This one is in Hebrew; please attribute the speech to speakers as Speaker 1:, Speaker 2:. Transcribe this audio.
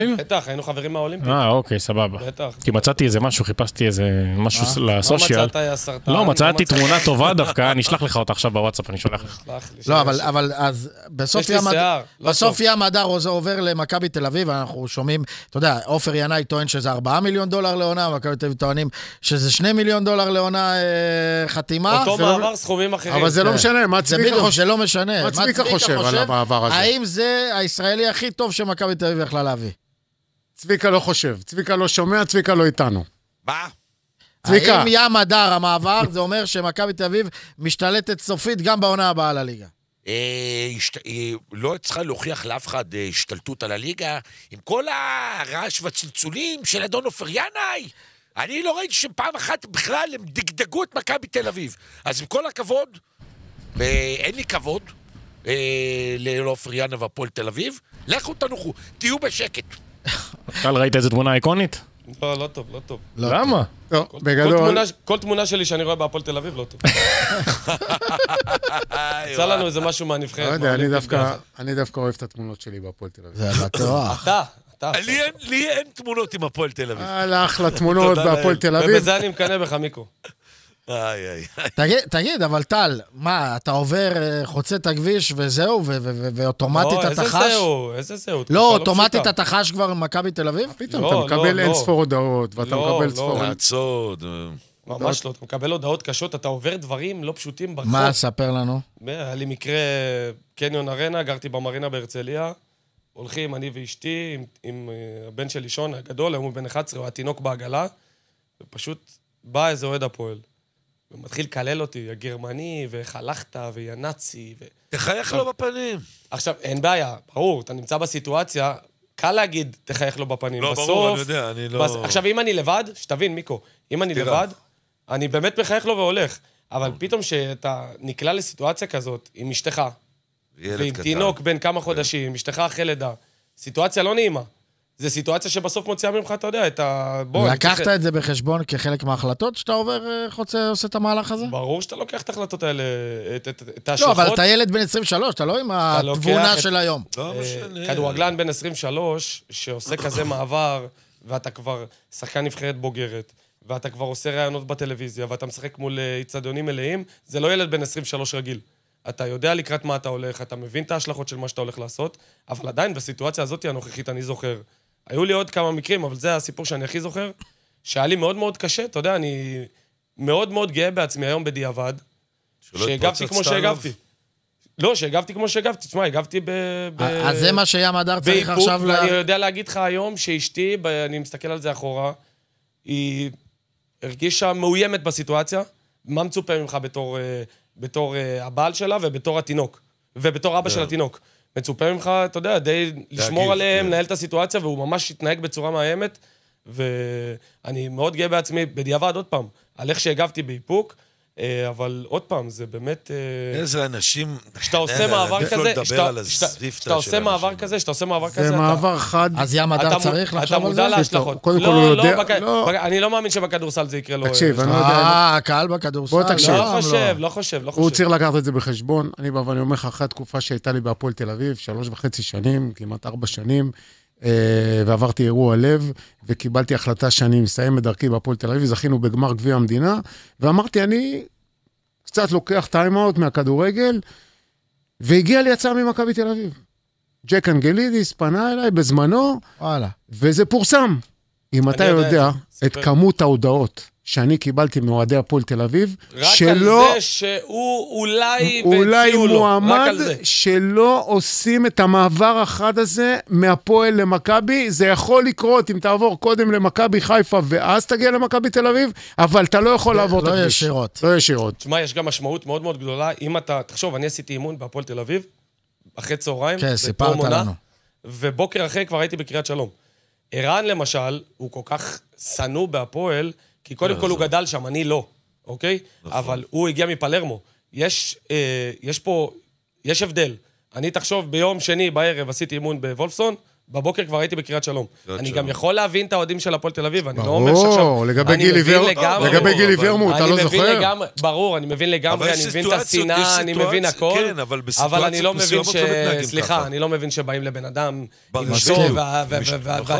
Speaker 1: בטח, היינו חברים מהאולימפיים.
Speaker 2: אוקיי, סבבה.
Speaker 1: בטח.
Speaker 2: כי מצאתי איזה משהו, חיפשתי איזה משהו לסושיאל.
Speaker 1: לא מצאת הסרטן.
Speaker 2: לא, מצאתי תמונה טובה דווקא, אני אשלח לך אותה עכשיו בוואטסאפ, אני שולח לך.
Speaker 3: לא, אבל אז בסוף ים הדר עובר למכבי תל אביב, אנחנו שומעים, אתה יודע, עופר ינאי טוען שזה 4 מיליון דולר לעונה, מכבי תל אביב טוענים שזה 2 מיליון דולר לעונה חתימה.
Speaker 1: אותו מעבר סכומים אחרים.
Speaker 4: אבל זה לא משנה, מה
Speaker 3: צביקה
Speaker 4: חושב על המעבר הזה?
Speaker 3: האם זה הישראלי הכי טוב שמכבי תל אביב יכלה להביא?
Speaker 4: צביקה לא חושב, צביקה לא שומע, צביקה לא איתנו.
Speaker 5: מה?
Speaker 4: צביקה.
Speaker 3: האם ים הדר המעבר, זה אומר שמכבי תל אביב משתלטת סופית גם בעונה הבאה לליגה?
Speaker 5: לא צריכה להוכיח לאף אחד השתלטות על הליגה, עם כל הרעש והצלצולים של אדון עופר ינאי. אני לא ראיתי שפעם אחת בכלל הם דגדגו את מכבי תל אביב. אז עם כל הכבוד, אין לי כבוד לעופר ינאי והפועל תל אביב, לכו תנוחו, תהיו בשקט.
Speaker 2: קל, ראית איזה תמונה איקונית?
Speaker 1: לא, לא טוב, לא טוב.
Speaker 2: למה?
Speaker 1: כל תמונה שלי שאני רואה בהפועל תל אביב לא טוב. יצא לנו איזה משהו מהנבחרת.
Speaker 4: לא יודע, אני דווקא אוהב את התמונות שלי בהפועל תל אביב.
Speaker 3: זה בטוח.
Speaker 1: אתה.
Speaker 5: לי אין תמונות עם הפועל תל אביב.
Speaker 4: הלך לתמונות בהפועל תל אביב.
Speaker 1: ובזה אני מקנה בך, מיקו.
Speaker 3: תגיד, אבל טל, מה, אתה עובר, חוצה את הכביש וזהו, ואוטומטית אתה חש?
Speaker 1: איזה זהו?
Speaker 3: לא, אוטומטית אתה חש כבר מכבי תל אביב?
Speaker 4: פתאום, אתה מקבל אין ספור הודעות, ואתה מקבל ספור...
Speaker 5: לעצוד.
Speaker 1: ממש לא, אתה מקבל הודעות קשות, אתה עובר דברים לא פשוטים ברחוב.
Speaker 3: מה, ספר לנו?
Speaker 1: היה לי מקרה קניון ארנה, גרתי במרינה בהרצליה, הולכים אני ואשתי עם הבן של לישון הגדול, היום הוא בן 11, הוא התינוק בעגלה, ופשוט בא איזה אוהד הפועל. ומתחיל לקלל אותי, הגרמני, וחלכת, וינאצי,
Speaker 5: תחייך לו בפנים.
Speaker 1: עכשיו, אין בעיה, ברור, אתה נמצא בסיטואציה, קל להגיד, תחייך לו בפנים.
Speaker 5: לא, ברור, אני יודע, אני לא...
Speaker 1: עכשיו, אם אני לבד, שתבין, מיקו, אם אני לבד, אני באמת מחייך לו והולך. אבל פתאום שאתה נקלע לסיטואציה כזאת, עם אשתך, ועם תינוק בין כמה חודשים, אשתך אחרי לידה, סיטואציה לא נעימה. זו סיטואציה שבסוף מוציאה ממך, אתה יודע, את ה...
Speaker 3: לקחת את זה בחשבון כחלק מההחלטות שאתה עובר, עושה את המהלך הזה?
Speaker 1: ברור שאתה לוקח את ההחלטות האלה, את ההשלכות.
Speaker 3: לא, אבל אתה ילד בן 23, אתה לא עם התבונה של היום.
Speaker 1: כדורגלן בן 23, שעושה כזה מעבר, ואתה כבר שחקן נבחרת בוגרת, ואתה כבר עושה ראיונות בטלוויזיה, ואתה משחק מול אצטדיונים מלאים, זה לא ילד בן 23 רגיל. אתה יודע לקראת מה אתה הולך, אתה מבין את ההשלכות של מה שאתה הולך לעשות, אבל עדיין בסיטואציה הזאת הנוכחית אני זוכר. היו לי עוד כמה מקרים, אבל זה הסיפור שאני הכי זוכר, שהיה לי מאוד מאוד קשה, אתה יודע, אני מאוד מאוד גאה בעצמי היום בדיעבד, שהגבתי כמו שהגבתי. לא, שהגבתי כמו שהגבתי. תשמע, הגבתי
Speaker 3: אז זה מה שים הדר צריך עכשיו...
Speaker 1: ואני יודע להגיד לך היום שאשתי, אני מסתכל על זה אחורה, היא הרגישה מאוימת בסיטואציה, מה מצופה ממך בתור הבעל שלה ובתור התינוק, ובתור אבא של התינוק. מצופה ממך, אתה יודע, די לשמור עליהם, לנהל את הסיטואציה, והוא ממש התנהג בצורה מאיימת, ואני מאוד גאה בעצמי, בדיעבד עוד פעם, על איך שהגבתי באיפוק, אבל עוד פעם, זה באמת...
Speaker 5: איזה אנשים...
Speaker 1: כשאתה עושה מעבר כזה, כשאתה עושה מעבר כזה,
Speaker 4: זה מעבר חד.
Speaker 3: אז ים הדר צריך לחשוב על זה?
Speaker 1: אתה מודע להשלכות.
Speaker 4: קודם כל הוא יודע...
Speaker 1: אני לא מאמין שבכדורסל זה יקרה לו.
Speaker 4: תקשיב, אני לא יודע...
Speaker 3: הקהל בכדורסל.
Speaker 4: בוא תקשיב.
Speaker 1: לא חושב.
Speaker 4: הוא צריך לקחת את זה בחשבון. אני בא ואני אומר לך, אחרי התקופה שהייתה לי בהפועל תל אביב, 3.5 שנים, כמעט 4 שנים, ועברתי אירוע לב, וקיבלתי החלטה שאני מסיים את דרכי בהפועל תל אביב, זכינו בגמר גביע המדינה, ואמרתי, אני קצת לוקח טיים-אאוט מהכדורגל, והגיע לי הצעה ממכבי תל אביב. ג'ק אנגלידיס פנה אליי בזמנו, וזה פורסם. אם אתה יודע את כמות ההודעות שאני קיבלתי מאוהדי הפועל תל אביב,
Speaker 1: רק על זה שהוא
Speaker 4: אולי מועמד שלא עושים את המעבר החד הזה מהפועל למכבי, זה יכול לקרות אם תעבור קודם למכבי חיפה ואז תגיע למכבי תל אביב, אבל אתה לא יכול לעבור את הכביש. לא ישירות.
Speaker 1: תשמע, יש גם משמעות מאוד מאוד גדולה, אם אתה, תחשוב, אני עשיתי אימון בהפועל תל אביב, אחרי צהריים,
Speaker 3: כן, סיפרת לנו.
Speaker 1: ובוקר אחרי כבר הייתי בקריית שלום. ערן למשל, הוא כל כך סנוע בהפועל, כי קודם כל הוא גדל שם, אני לא, אוקיי? אבל הוא הגיע מפלרמו. יש הבדל. אני תחשוב, ביום שני בערב עשיתי אימון בוולפסון, בבוקר כבר הייתי בקריית שלום. אני
Speaker 5: שלום.
Speaker 1: גם יכול להבין את האוהדים של הפועל תל אביב, אני לא אומר
Speaker 4: ברור,
Speaker 1: שעכשיו...
Speaker 4: לגבי גילי ורמוט, אתה לא זוכר?
Speaker 1: ברור, אני מבין לגמרי, אני מבין את השנאה, אני מבין הכל,
Speaker 5: כן,
Speaker 1: אבל אני לא מבין
Speaker 5: מסוימות לא מתנהגים
Speaker 1: סליחה,
Speaker 5: ככה.
Speaker 1: אני לא מבין שבאים לבן אדם,
Speaker 5: ברור.
Speaker 1: עם שוב,